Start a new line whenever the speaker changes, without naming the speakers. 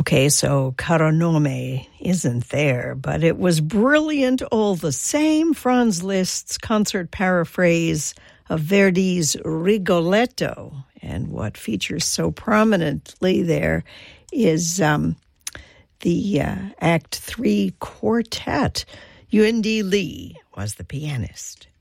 Okay, so Caro Nome isn't there, but it was brilliant all the same. Franz Liszt's concert paraphrase of Verdi's Rigoletto. And what features so prominently there is the Act 3 quartet. Yuan Di Li was the pianist.